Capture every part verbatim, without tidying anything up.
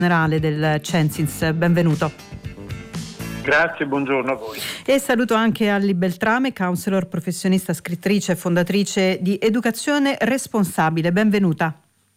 generale del Censis, benvenuto. Grazie, buongiorno a voi. E saluto anche Alli Beltrame, counselor, professionista, scrittrice e fondatrice di Educazione Responsabile, benvenuta.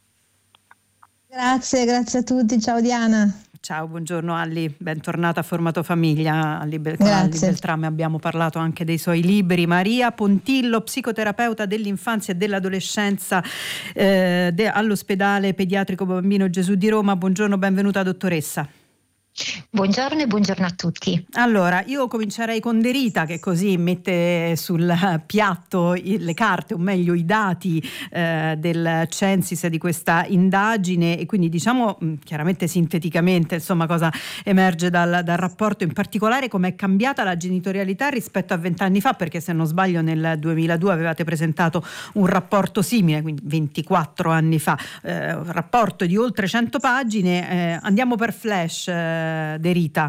Grazie, grazie a tutti, ciao Diana. Ciao, buongiorno Alli, bentornata a Formato Famiglia. Alli Bel- con Alli Beltrame abbiamo parlato anche dei suoi libri. Maria Pontillo, psicoterapeuta dell'infanzia e dell'adolescenza eh, de- all'ospedale pediatrico Bambino Gesù di Roma. Buongiorno, benvenuta dottoressa. Buongiorno e buongiorno a tutti. Allora, io comincerei con Derita, che così mette sul piatto le carte, o meglio i dati eh, del Censis di questa indagine, e quindi diciamo chiaramente sinteticamente insomma cosa emerge dal, dal rapporto, in particolare com'è cambiata la genitorialità rispetto a vent'anni fa, perché se non sbaglio nel duemiladue avevate presentato un rapporto simile, quindi ventiquattro anni fa, eh, un rapporto di oltre cento pagine. Eh, andiamo per flash. Eh, Derita.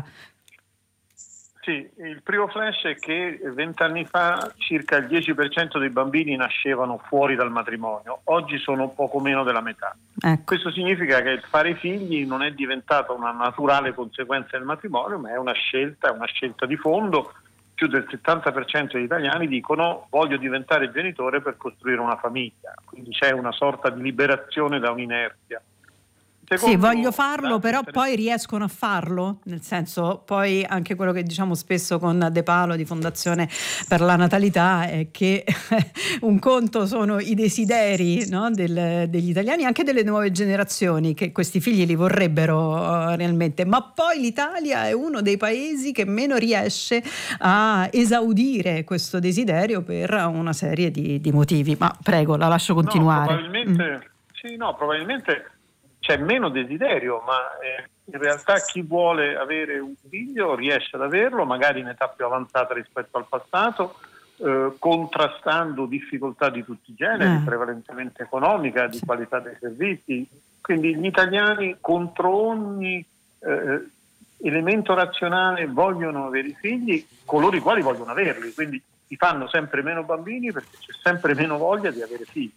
Sì, il primo flash è che vent'anni fa circa il dieci per cento dei bambini nascevano fuori dal matrimonio, oggi sono poco meno della metà. Ecco. Questo significa che fare figli non è diventata una naturale conseguenza del matrimonio, ma è una scelta, è una scelta di fondo. Più del settanta per cento degli italiani dicono voglio diventare genitore per costruire una famiglia, quindi c'è una sorta di liberazione da un'inerzia. Secondo, sì, voglio farlo, però poi riescono a farlo, nel senso, poi anche quello che diciamo spesso con De Palo di Fondazione per la Natalità è che un conto sono i desideri, no, del, degli italiani, anche delle nuove generazioni, che questi figli li vorrebbero uh, realmente, ma poi l'Italia è uno dei paesi che meno riesce a esaudire questo desiderio per una serie di, di motivi. Ma prego, la lascio continuare. No, probabilmente, mm. sì, no, probabilmente c'è meno desiderio, ma eh, in realtà chi vuole avere un figlio riesce ad averlo, magari in età più avanzata rispetto al passato, eh, contrastando difficoltà di tutti i generi, mm. prevalentemente economica, di sì. qualità dei servizi. Quindi gli italiani contro ogni eh, elemento razionale vogliono avere i figli, coloro i quali vogliono averli, quindi si fanno sempre meno bambini perché c'è sempre meno voglia di avere figli.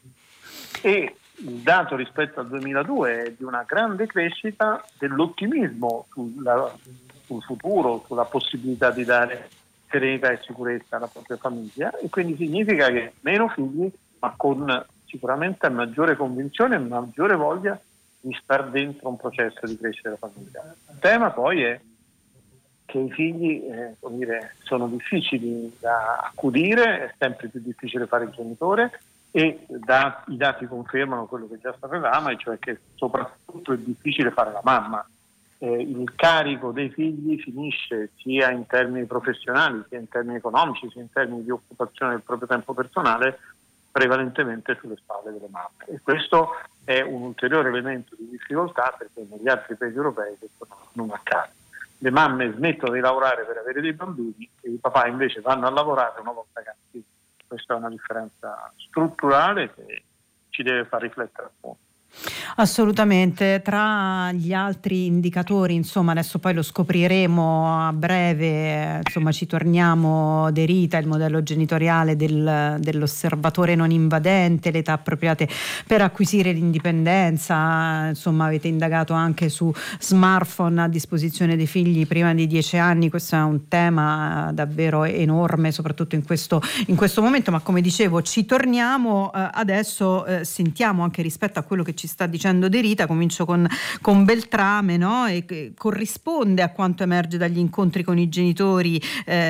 E il dato rispetto al duemiladue è di una grande crescita dell'ottimismo sulla, sul futuro, sulla possibilità di dare serenità e sicurezza alla propria famiglia, e quindi significa che meno figli, ma con sicuramente maggiore convinzione e maggiore voglia di star dentro un processo di crescita della famiglia. Il tema poi è che i figli eh, come dire, sono difficili da accudire, è sempre più difficile fare il genitore, e da, i dati confermano quello che già sapevamo, e cioè che soprattutto è difficile fare la mamma. Eh, il carico dei figli finisce sia in termini professionali, sia in termini economici, sia in termini di occupazione del proprio tempo personale, prevalentemente sulle spalle delle mamme. E questo è un ulteriore elemento di difficoltà, perché negli altri paesi europei questo non accade. Le mamme smettono di lavorare per avere dei bambini e i papà invece vanno a lavorare una volta che hanno figli. Questa è una differenza strutturale che ci deve far riflettere a fondo. Assolutamente. Tra gli altri indicatori, insomma adesso poi lo scopriremo a breve, insomma ci torniamo, Derita, il modello genitoriale del, dell'osservatore non invadente, le età appropriate per acquisire l'indipendenza, insomma avete indagato anche su smartphone a disposizione dei figli prima di dieci anni. Questo è un tema davvero enorme, soprattutto in questo, in questo momento, ma come dicevo ci torniamo. Eh, adesso eh, sentiamo anche rispetto a quello che ci sta dicendo Derita, comincio con, con Beltrame, no? E che corrisponde a quanto emerge dagli incontri con i genitori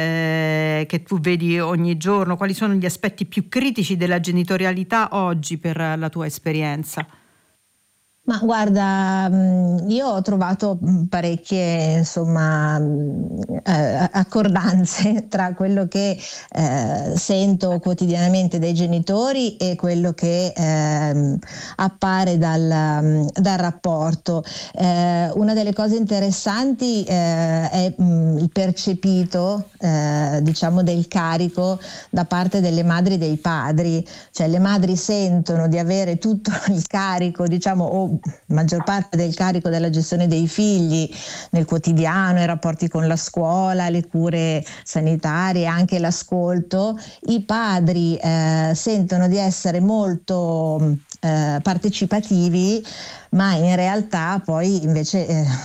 eh, che tu vedi ogni giorno. Quali sono gli aspetti più critici della genitorialità oggi per la tua esperienza? Ma guarda, io ho trovato parecchie insomma eh, accordanze tra quello che eh, sento quotidianamente dai genitori e quello che eh, appare dal, dal rapporto. Eh, una delle cose interessanti eh, è mh, il percepito eh, diciamo del carico da parte delle madri e dei padri, cioè le madri sentono di avere tutto il carico, diciamo, o maggior parte del carico della gestione dei figli nel quotidiano, i rapporti con la scuola, le cure sanitarie, anche l'ascolto. I padri eh, sentono di essere molto eh, partecipativi, ma in realtà poi invece eh,